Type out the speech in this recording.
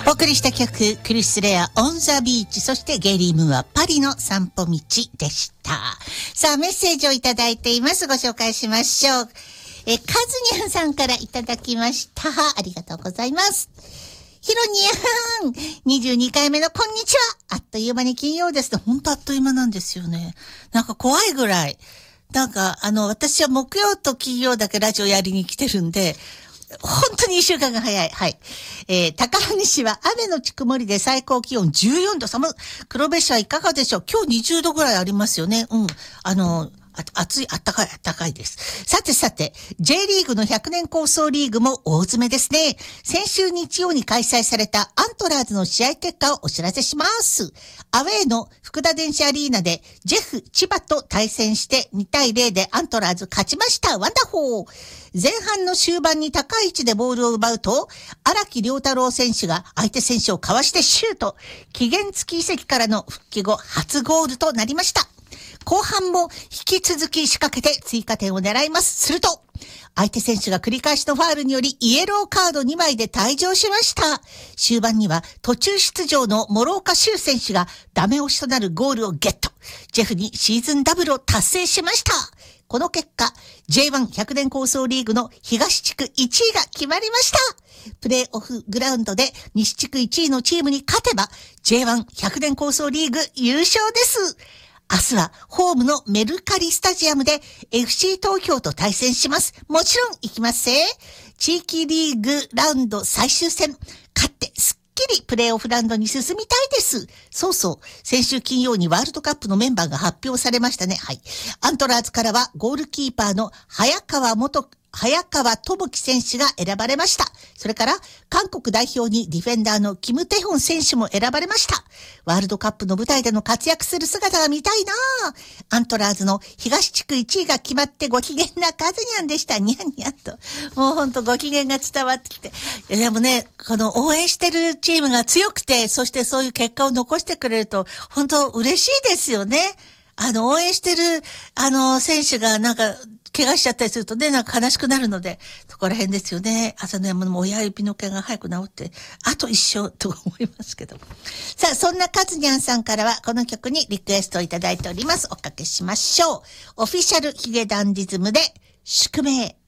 お送りした曲、クリス・レア、オン・ザ・ビーチ、そしてゲイリー・ムーア、パリの散歩道でした。さあ、メッセージをいただいています。ご紹介しましょう。カズニャンさんからいただきました。ありがとうございます。ヒロニャン、22回目のこんにちは。あっという間に金曜ですね。ほんとあっという間なんですよね。なんか怖いぐらい。なんか、私は木曜と金曜だけラジオやりに来てるんで、本当に一週間が早い。はい。高萩市は雨のち曇りで最高気温14度寒。黒部市はいかがでしょう。今日20度ぐらいありますよね。うん。暑い、あったかいです。さて、J リーグの100年構想リーグも大詰めですね。先週日曜に開催されたアントラーズの試合結果をお知らせします。アウェーの福田電子アリーナでジェフ千葉と対戦して2対0でアントラーズ勝ちました。ワンダホー。前半の終盤に高い位置でボールを奪うと、荒木遼太郎選手が相手選手をかわしてシュート。期限付き移籍からの復帰後初ゴールとなりました。後半も引き続き仕掛けて追加点を狙います。すると、相手選手が繰り返しのファールによりイエローカード2枚で退場しました。終盤には途中出場の諸岡修選手がダメ押しとなるゴールをゲット。ジェフにシーズンダブルを達成しました。この結果、J1 100年構想リーグの東地区1位が決まりました。プレーオフグラウンドで西地区1位のチームに勝てば J1 100年構想リーグ優勝です。明日はホームのメルカリスタジアムで FC 東京と対戦します。もちろん行きますぜ。地域リーグラウンド最終戦、勝ってすっきりプレーオフラウンドに進みたいです。そう、先週金曜にワールドカップのメンバーが発表されましたね。はい。アントラーズからはゴールキーパーの早川智樹選手が選ばれました。それから韓国代表にディフェンダーのキム・テホン選手も選ばれました。ワールドカップの舞台での活躍する姿が見たいなぁ。アントラーズの東地区1位が決まってご機嫌なカズニャンでした。ニャンニャンと。もうほんとご機嫌が伝わってきて。でもね、この応援してるチームが強くて、そしてそういう結果を残してくれると、本当嬉しいですよね。応援してる、選手がなんか、怪我しちゃったりするとね、なんか悲しくなるので、そこら辺ですよね。朝の山の親指の毛が早く治って、あと一生と思いますけど。さあ、そんなカズニャンさんからは、この曲にリクエストをいただいております。おかけしましょう。オフィシャルヒゲダンディズムで、宿命。